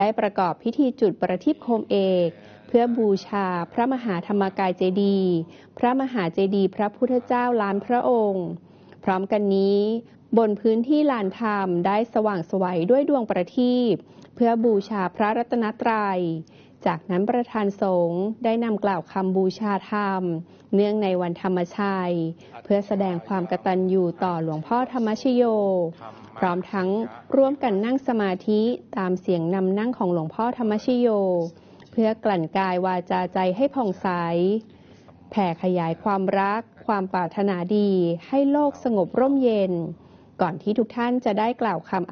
ได้ประกอบพิธีจุดประทีปโคมเอกเพื่อบูชาพระมหาธรรมกายเจดีย์พระมหาเจดีย์พระพุทธเจ้าล้านพระองค์พร้อมกันนี้บนพื้นที่ลานธรรมได้สว่างไสวด้วยดวงประทีปเพื่อบูชาพระรัตนตรัยจากนั้นประธานสงฆ์ได้นำกล่าวคำบูชาธรรมเนื่องในวันธรรมชัยเพื่อแสดงความกตัญญูต่อหลวงพ่อธรรมชโยพร้อมทั้งร่วมกันนั่งสมาธิตามเสียงนำนั่งของหลวงพ่อธรรมชโยเพื่อกลั่นกายวาจาใจให้ผ่องใสแผ่ขยายความรักความปรารถนาดีให้โลกสงบร่มเย็นก่อนที่ทุกท่านจะได้กล่าวคำ